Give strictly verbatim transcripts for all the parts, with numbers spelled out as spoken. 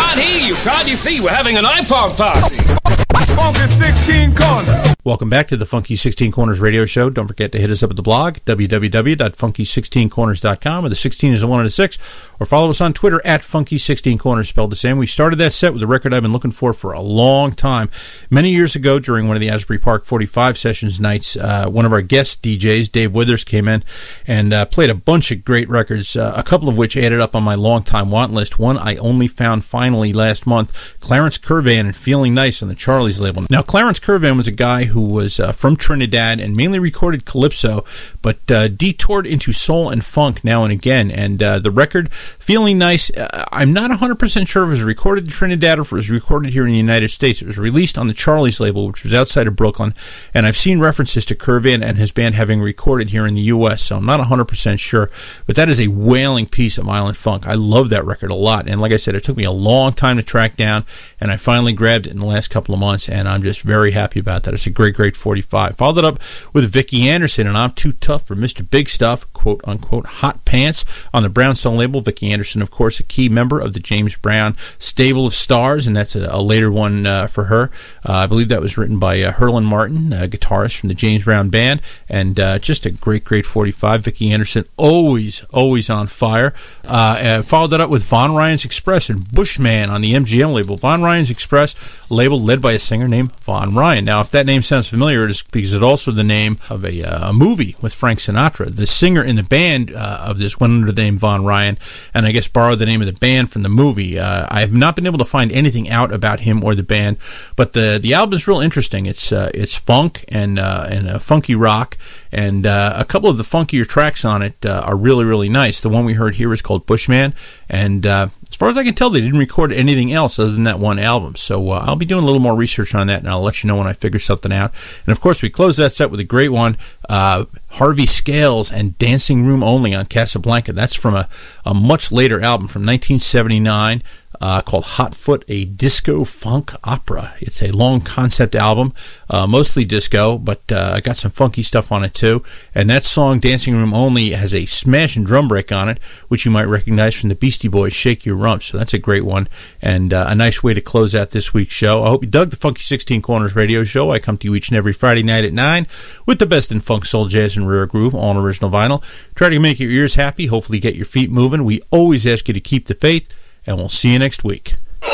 can't hear you. Can't you see? We're having an iPod party. Funky sixteen Corners. Welcome back to the Funky sixteen Corners radio show. Don't forget to hit us up at the blog, w w w dot funky sixteen corners dot com, where the sixteen is a one and a six, or follow us on Twitter at funky sixteen corners, spelled the same. We started that set with a record I've been looking for for a long time. Many years ago, during one of the Asbury Park forty-five Sessions nights, uh, one of our guest D Js, Dave Withers, came in and uh, played a bunch of great records, uh, a couple of which added up on my long-time want list. One I only found finally last month, Clarence Curvan and Feeling Nice on the Charlie's label. Now, Clarence Curvan was a guy who was uh, from Trinidad and mainly recorded calypso, but uh, detoured into soul and funk now and again. And uh, the record, Feeling Nice, uh, I'm not one hundred percent sure if it was recorded in Trinidad or if it was recorded here in the United States. It was released on the Charlie's label, which was outside of Brooklyn, and I've seen references to Curvan and his band having recorded here in the U S, so I'm not one hundred percent sure, but that is a wailing piece of island funk. I love that record a lot, and like I said, it took me a long time to track down, and I finally grabbed it in the last couple of months, and I'm just very happy about that. It's a great, great forty-five. Followed it up with Vicki Anderson and I'm Too Tough for Mister Big Stuff, quote-unquote Hot Pants, on the Brownstone label. Vicki Anderson, of course, a key member of the James Brown stable of stars, and that's a, a later one uh, for her. Uh, I believe that was written by uh, Herlin Martin, a guitarist from the James Brown Band, and uh, just a great, great forty-five. Vicki Anderson, always, always on fire. Uh, uh, followed that up with Von Ryan's Express and Bushman on the M G M label. Von Ryan's Express, label led by a singer named Von Ryan. Now, if that name sounds familiar, it is because it's also the name of a, uh, a movie with Frank Sinatra. The singer in the band uh, of this went under the name Von Ryan, and I guess borrowed the name of the band from the movie. Uh, I have not been able to find anything out about him or the band, but the the album is real interesting. It's uh, it's funk and uh, and uh, funky rock, and uh, a couple of the funkier tracks on it uh, are really, really nice. The one we heard here is called Bushman, and uh, as far as I can tell, they didn't record anything else other than that one album. So uh, I'll be doing a little more research on that, and I'll let you know when I figure something out. And of course, we close that set with a great one, uh, Harvey Scales and Dancing Room Only on Casablanca. That's from a, a much later album from nineteen seventy-nine. Uh, called Hot Foot, a disco funk opera. It's a long concept album, uh, mostly disco, but uh, I got some funky stuff on it too. And that song, Dancing Room Only, has a smash and drum break on it, which you might recognize from the Beastie Boys' Shake Your Rump. So that's a great one, and uh, a nice way to close out this week's show. I hope you dug the Funky sixteen Corners radio show. I come to you each and every Friday night at nine with the best in funk, soul, jazz, and rare groove, all on original vinyl. Try to make your ears happy, hopefully get your feet moving. We always ask you to keep the faith, and we'll see you next week. Here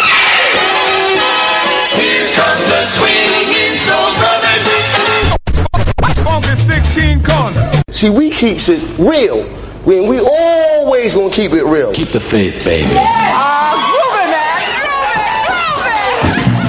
come the swinging soul brothers. Funky sixteen Corners. See, we keeps it real. We, we always gonna keep it real. Keep the faith, baby. Yeah.